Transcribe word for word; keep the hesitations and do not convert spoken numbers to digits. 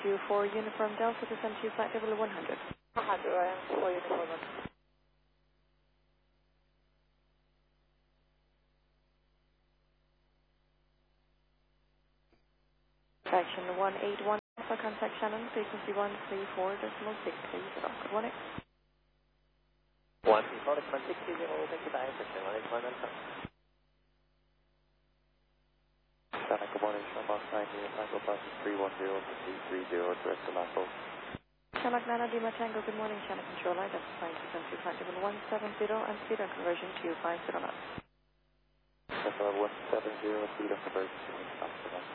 you for Uniform Delta to send to you flight level one hundred. one hundred, I am for Uniform. Section one eight one, for contact Shannon, frequency one three four decimal six, please, at Oscar one X. one three four decimal six, zero, thank you, bye, section one eight one, welcome. Shannon, good morning, Sean Box nine, New Tango Passes three one zero to three three zero, direct to Lasso. Shannon Nana Lima Tango, good morning, Shannon Control, identifying to send to you flight level one seven zero and speed on conversion to five zero knots. Level one seven zero, speed on conversion to five zero knots.